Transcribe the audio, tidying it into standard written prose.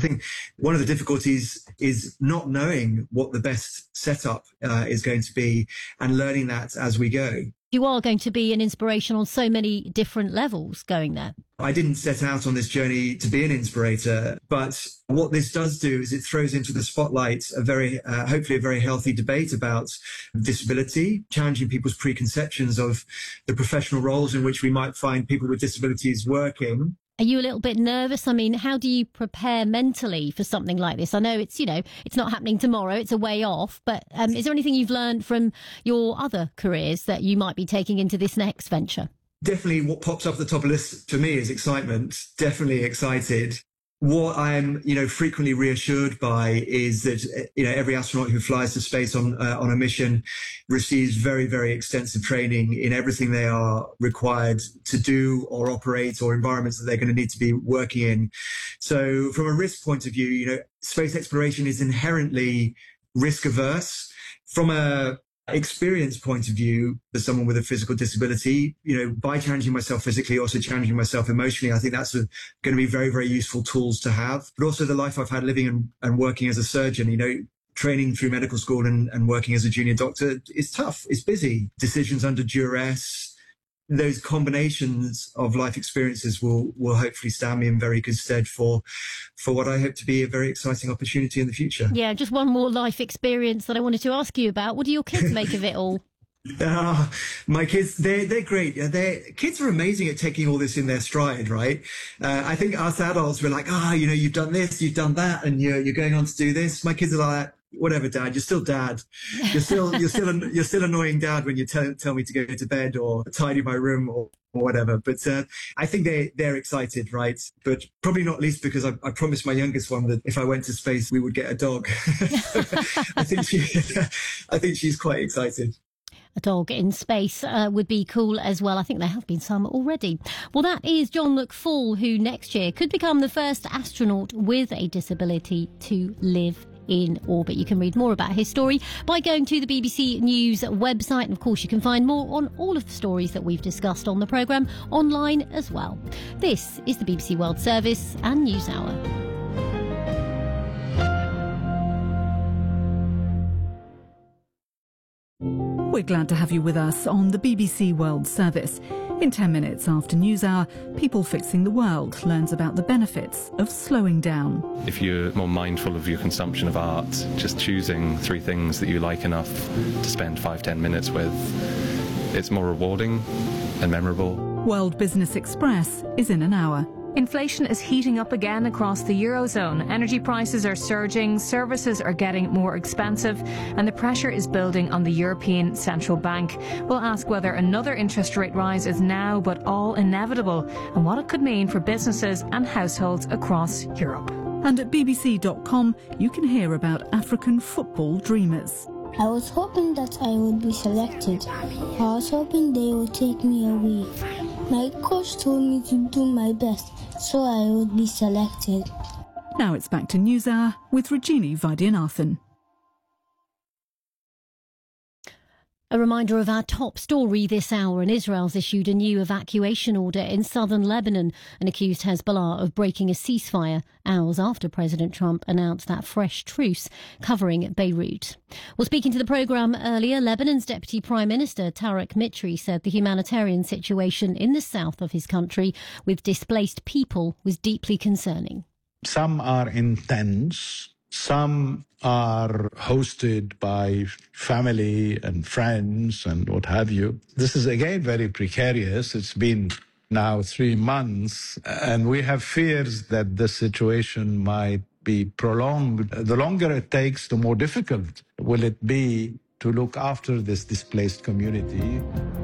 think one of the difficulties is not knowing what the best setup is going to be and learning that as we go. You are going to be an inspiration on so many different levels going there. I didn't set out on this journey to be an inspirator, but what this does do is it throws into the spotlight a very, hopefully a very healthy debate about disability, challenging people's preconceptions of the professional roles in which we might find people with disabilities working. Are you a little bit nervous? I mean, how do you prepare mentally for something like this? I know it's, it's not happening tomorrow, it's a way off, but is there anything you've learned from your other careers that you might be taking into this next venture? Definitely what pops up at the top of the list for me is excitement. Definitely excited. What I'm, frequently reassured by is that, every astronaut who flies to space on a mission receives very, very extensive training in everything they are required to do or operate or environments that they're going to need to be working in. So from a risk point of view, space exploration is inherently risk averse. From a experience point of view, as someone with a physical disability, by challenging myself physically, also challenging myself emotionally, I think that's going to be very, very useful tools to have. But also the life I've had living and working as a surgeon, training through medical school and working as a junior doctor is tough. It's busy. Decisions under duress. Those combinations of life experiences will hopefully stand me in very good stead for what I hope to be a very exciting opportunity in the future. Yeah, just one more life experience that I wanted to ask you about. What do your kids make of it all? My kids, they're great. Kids are amazing at taking all this in their stride, right? I think us adults were like, you've done this, you've done that, and you're going on to do this. My kids are like, whatever, Dad, you're still Dad. You're still annoying Dad when you tell me to go to bed or tidy my room or whatever. But I think they're excited, right? But probably not least because I promised my youngest one that if I went to space, we would get a dog. I think she's quite excited. A dog in space would be cool as well. I think there have been some already. Well, that is John McFall, who next year could become the first astronaut with a disability to live in orbit. You can read more about his story by going to the BBC News website. And of course, you can find more on all of the stories that we've discussed on the programme online as well. This is the BBC World Service and NewsHour. We're glad to have you with us on the BBC World Service. In 10 minutes after NewsHour, People Fixing the World learns about the benefits of slowing down. If you're more mindful of your consumption of art, just choosing 3 things that you like enough to spend 5-10 minutes with, it's more rewarding and memorable. World Business Express is in an hour. Inflation is heating up again across the Eurozone. Energy prices are surging, services are getting more expensive, and the pressure is building on the European Central Bank. We'll ask whether another interest rate rise is now but all inevitable, and what it could mean for businesses and households across Europe. And at bbc.com, you can hear about African football dreamers. I was hoping that I would be selected. I was hoping they would take me away. My coach told me to do my best, so I would be selected. Now it's back to NewsHour with Regina Vaidyanathan. A reminder of our top story this hour, and Israel's issued a new evacuation order in southern Lebanon and accused Hezbollah of breaking a ceasefire hours after President Trump announced that fresh truce covering Beirut. Well, speaking to the programme earlier, Lebanon's Deputy Prime Minister Tariq Mitri said the humanitarian situation in the south of his country with displaced people was deeply concerning. Some are in tents. Some are hosted by family and friends and what have you. This is, again, very precarious. It's been now 3 months, and we have fears that the situation might be prolonged. The longer it takes, the more difficult will it be to look after this displaced community.